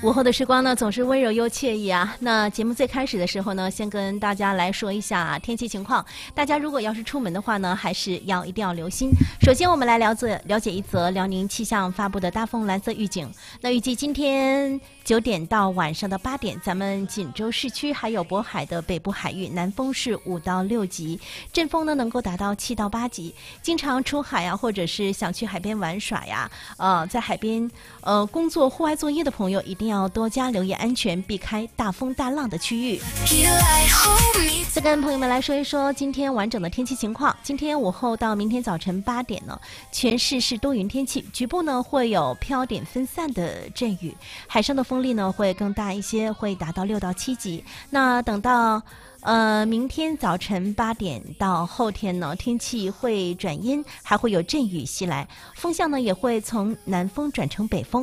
午后的时光呢，总是温柔又惬意啊。那节目最开始的时候呢，先跟大家来说一下天气情况。大家如果要是出门的话呢，还是一定要留心。首先，我们来了解一则辽宁气象发布的大风蓝色预警。那预计今天9点到晚上的8点，咱们锦州市区还有渤海的北部海域，南风是5到6级，阵风呢能够达到7到8级。经常出海啊，或者是想去海边玩耍呀，在海边工作户外作业的朋友一定要多加留意安全，避开大风大浪的区域。再跟朋友们来说一说今天完整的天气情况。今天午后到明天早晨8点呢，全市是多云天气，局部呢会有飘点分散的阵雨，海上的风力呢会更大一些，会达到6到7级。那等到明天早晨8点到后天呢，天气会转阴，还会有阵雨袭来，风向呢也会从南风转成北风。